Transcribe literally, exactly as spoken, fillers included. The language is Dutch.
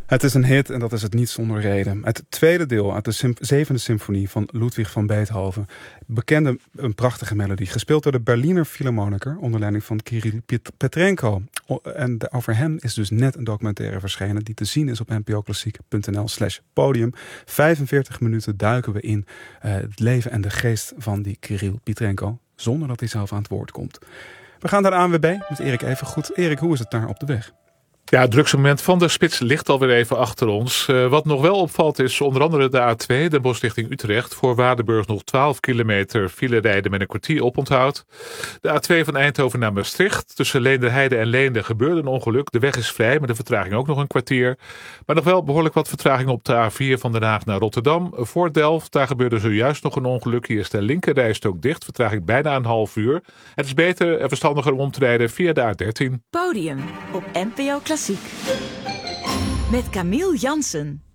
Het is een hit en dat is het niet zonder reden. Het tweede deel uit de symf- zevende symfonie van Ludwig van Beethoven. Bekende, een prachtige melodie. Gespeeld door de Berliner Philharmoniker onder leiding van Kirill Petrenko. En over hem is dus net een documentaire verschenen die te zien is op npoklassiek.nl slash podium. vijfenveertig minuten duiken we in uh, het leven en de geest van die Kirill Petrenko. Zonder dat hij zelf aan het woord komt. We gaan naar de A N W B met Erik Evengoed. Erik, hoe is het daar op de weg? Ja, het drukste moment van de spits ligt alweer even achter ons. Uh, wat nog wel opvalt is onder andere de A twee, Den Bosch richting Utrecht. Voor Waardenburg nog twaalf kilometer file rijden met een kwartier oponthoud. De A twee van Eindhoven naar Maastricht. Tussen Leenderheide en Leende gebeurde een ongeluk. De weg is vrij, maar de vertraging ook nog een kwartier. Maar nog wel behoorlijk wat vertraging op de A vier van Den Haag naar Rotterdam. Voor Delft, daar gebeurde zojuist nog een ongeluk. Hier is de linkerrijstrook dicht. Vertraging bijna een half uur. Het is beter en verstandiger om te rijden via de A dertien. Podium op N P O Klassiek. Met Camille Jansen.